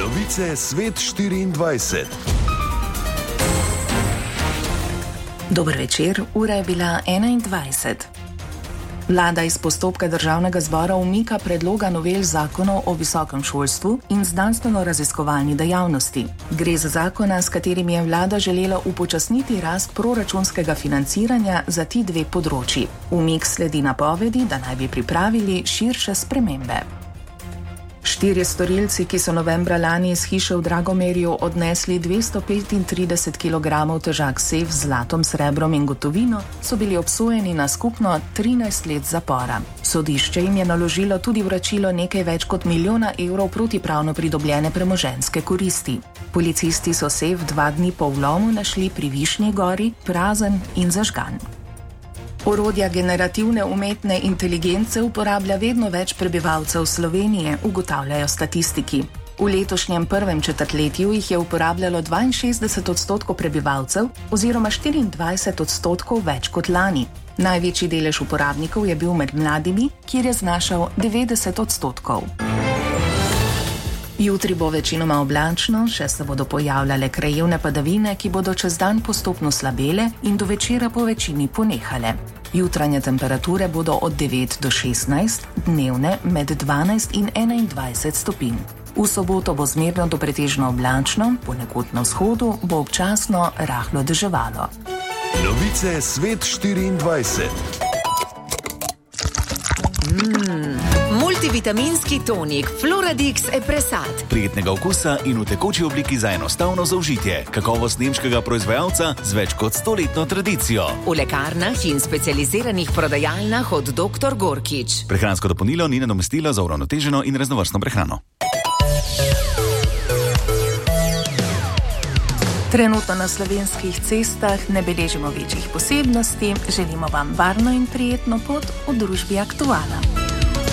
Novice Svet 24. Dober večer, ura je bila 21. Vlada iz postopka državnega zbora umika predloga novel zakonov o visokem šolstvu in znanstveno-raziskovalni dejavnosti. Gre za zakona, s katerim je vlada želela upočasniti rast proračunskega financiranja za ti dve področji. Umik sledi napovedi, da naj bi pripravili širše spremembe. 4 storilci, ki so novembra lani iz hiše v Dragomerju odnesli 235 kg težak sef z zlatom, srebrom in gotovino, so bili obsojeni na skupno 13 let zapora. Sodišče jim je naložilo tudi vračilo nekaj več kot milijona evrov protipravno pridobljene premoženjske koristi. Policisti so sef 2 dni po vlomu našli pri Višnji gori, prazen in zažgan. Orodja generativne umetne inteligence uporablja vedno več prebivalcev Slovenije, ugotavljajo statistiki. V letošnjem prvem četrtletju jih je uporabljalo 62% prebivalcev oziroma 24% več kot lani. Največji delež uporabnikov je bil med mladimi, kjer je znašal 90%. Jutri bo večinoma oblačno, še se bodo pojavljale krajevne padavine, ki bodo čez dan postopno slabele in do večera po večini ponehale. Jutranje temperature bodo od 9 do 16, dnevne med 12 in 21 stopinj. V soboto bo zmerno do pretežno oblačno, ponekod na vzhodu bo občasno rahlo deževalo. Novice Svet 24. Multivitaminski tonik Floradix Epresat. Prijetnega okusa in v tekoči obliki za enostavno zaužitje. Kakovost nemškega proizvajalca z več kot 100-letno tradicijo. V lekarnah in specializiranih prodajalnah od Dr. Gorkič. Prehransko dopolnilo ni nadomestilo za uravnoteženo in raznovrstno prehrano. Trenutno na slovenskih cestah ne beležimo večjih posebnosti, želimo vam varno in prijetno pot v družbi Aktuala.